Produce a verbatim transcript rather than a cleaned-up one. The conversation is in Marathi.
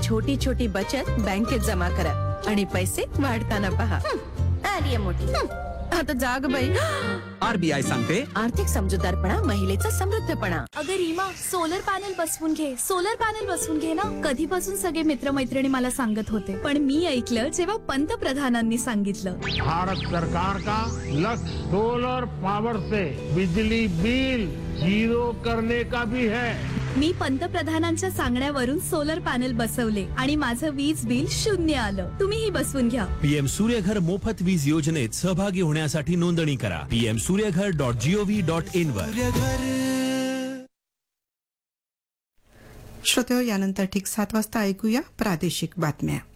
छोटी छोटी बचत बँकेत जमा करा आणि पैसे वाढताना पहा. आली मोठी. आता जाग बाई. आरबीआय सांगते आर्थिक समजूतदारपणा महिलेचा समृद्धपणा. अगं रीमा, सोलर पॅनल बसवून घे, सोलर पॅनल बसवून घे ना. कधीपासून सगळे मित्रमैत्रिणी मला सांगत होते, पण मी ऐकलं जेव्हा पंतप्रधानांनी सांगितलं. भारत सरकार का लक्ष्य सोलर पावर से बिजली बिल जीरो करने का भी है. मी पंतप्रधानांच्या सांगण्यावरून सोलर पॅनल बसवले आणि माझं वीज बिल शून्य आलं. तुम्हीही बसवून घ्या. पीएम सूर्यघर मोफत वीज योजनेत सहभागी होण्यासाठी नोंदणी करा. PM Surya Ghar dot G O V dot in वर. श्रोते, यानंतर ठीक सात वाजता ऐकूया प्रादेशिक बातम्या.